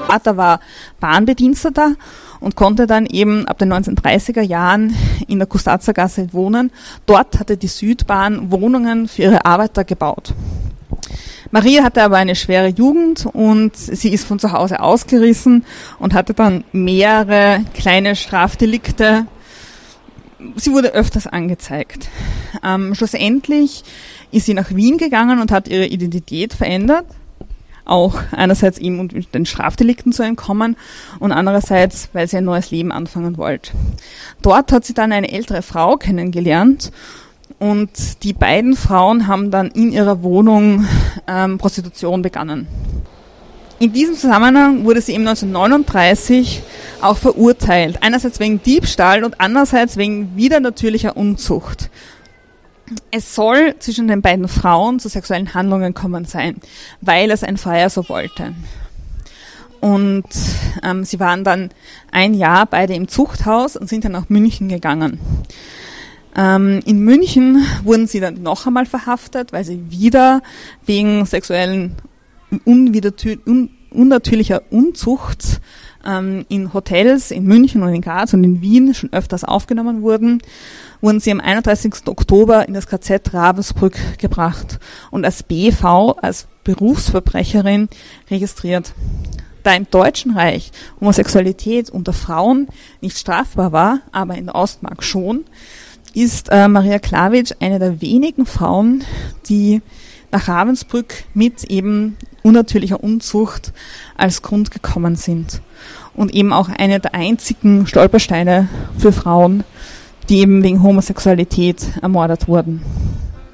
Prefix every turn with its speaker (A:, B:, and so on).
A: Vater war Bahnbediensteter und konnte dann eben ab den 1930er Jahren in der Kustazergasse wohnen. Dort hatte die Südbahn Wohnungen für ihre Arbeiter gebaut. Maria hatte aber eine schwere Jugend und sie ist von zu Hause ausgerissen und hatte dann mehrere kleine Strafdelikte. Sie wurde öfters angezeigt. Schlussendlich ist sie nach Wien gegangen und hat ihre Identität verändert. Auch einerseits ihm und den Strafdelikten zu entkommen und andererseits, weil sie ein neues Leben anfangen wollte. Dort hat sie dann eine ältere Frau kennengelernt und die beiden Frauen haben dann in ihrer Wohnung Prostitution begonnen. In diesem Zusammenhang wurde sie eben 1939 auch verurteilt. Einerseits wegen Diebstahl und andererseits wegen widernatürlicher Unzucht. Es soll zwischen den beiden Frauen zu sexuellen Handlungen gekommen sein, weil es ein Freier so wollte. Und sie waren dann ein Jahr beide im Zuchthaus und sind dann nach München gegangen. In München wurden sie dann noch einmal verhaftet, weil sie wieder wegen sexuellen unnatürlicher Unzucht in Hotels in München und in Graz und in Wien schon öfters aufgenommen wurden sie am 31. Oktober in das KZ Ravensbrück gebracht und als BV, als Berufsverbrecherin registriert. Da im Deutschen Reich Homosexualität unter Frauen nicht strafbar war, aber in der Ostmark schon, ist Maria Klavic eine der wenigen Frauen, die nach Ravensbrück mit eben unnatürlicher Unzucht als Grund gekommen sind. Und eben auch eine der einzigen Stolpersteine für Frauen, die eben wegen Homosexualität ermordet wurden.